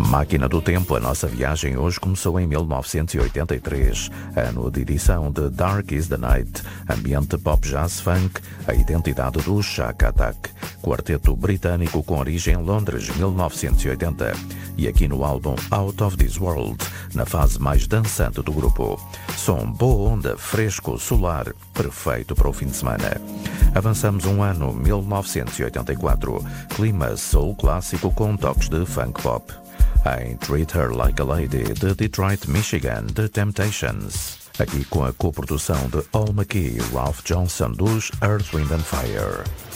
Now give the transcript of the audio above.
Máquina do Tempo, a nossa viagem hoje começou em 1983, ano de edição de Dark is the Night, ambiente pop jazz funk, a identidade do Chaka Attack, quarteto britânico com origem em Londres, 1980, e aqui no álbum Out of This World, na fase mais dançante do grupo. Som boa onda, fresco, solar, perfeito para o fim de semana. Avançamos um ano, 1984, clima soul clássico com toques de funk pop. Em Treat Her Like a Lady, de Detroit, Michigan, The Temptations. Aqui com a coprodução de Al McKee e Ralph Johnson dos Earth, Wind and Fire.